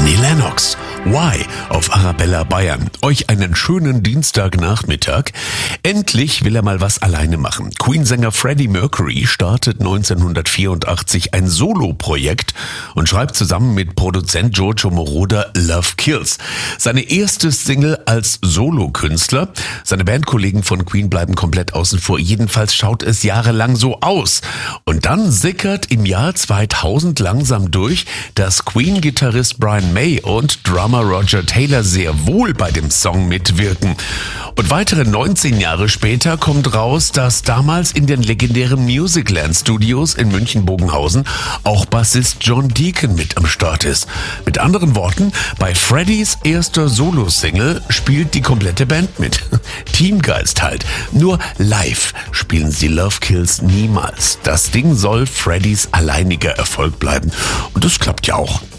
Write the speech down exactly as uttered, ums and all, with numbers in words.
Annie Lennox. Why auf Arabella Bayern. Euch einen schönen Dienstagnachmittag. Endlich will er mal was alleine machen. Queen-Sänger Freddie Mercury startet neunzehnhundertvierundachtzig ein Solo-Projekt und schreibt zusammen mit Produzent Giorgio Moroder Love Kills. Seine erste Single als Solokünstler. Seine Bandkollegen von Queen bleiben komplett außen vor. Jedenfalls schaut es jahrelang so aus. Und dann sickert im Jahr zweitausend langsam durch, dass Queen-Gitarrist Brian May und Drummer Roger Taylor sehr wohl bei dem Song mitwirken. Und weitere neunzehn Jahre später kommt raus, dass damals in den legendären Musicland Studios in München-Bogenhausen auch Bassist John Deacon mit am Start ist. Mit anderen Worten, bei Freddies erster Solo-Single spielt die komplette Band mit. Teamgeist halt. Nur live spielen sie Love Kills niemals. Das Ding soll Freddies alleiniger Erfolg bleiben. Und das klappt ja auch.